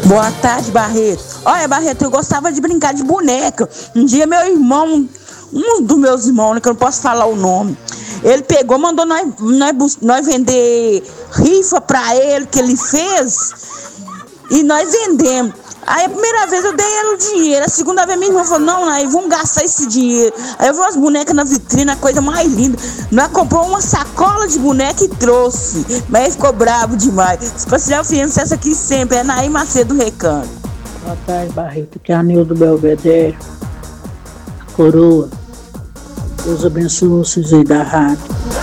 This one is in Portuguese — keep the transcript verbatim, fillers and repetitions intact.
Boa tarde, Barreto. Olha, Barreto, eu gostava de brincar de boneca. Um dia meu irmão, um dos meus irmãos, né, que eu não posso falar o nome, ele pegou, mandou nós, nós, nós vender rifa pra ele, que ele fez, e nós vendemos. Aí a primeira vez eu dei ele o dinheiro, a segunda vez minha irmã falou, não, aí vamos gastar esse dinheiro. Aí eu vi umas bonecas na vitrine, a coisa mais linda. Nós comprou uma sacola de boneca e trouxe, mas ele ficou bravo demais. Se fosse eu fiz essa aqui sempre, é Naí Macedo Recanto. Boa tarde, Barreto, que é a Nildo Belvedere, a coroa. Deus abençoe vocês aí da rádio.